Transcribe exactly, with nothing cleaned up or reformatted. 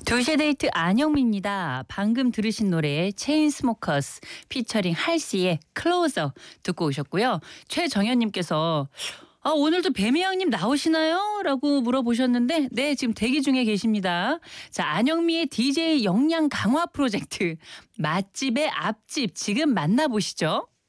두시 데이트 안영미입니다. 방금 들으신 노래 체인스모커스 피처링 할시의 클로저 듣고 오셨고요. 최정현님께서 아, 오늘도 배미양님 나오시나요? 라고 물어보셨는데 네, 지금 대기 중에 계십니다. 자, 안영미의 디제이 역량 강화 프로젝트 맛집의 앞집 지금 만나보시죠.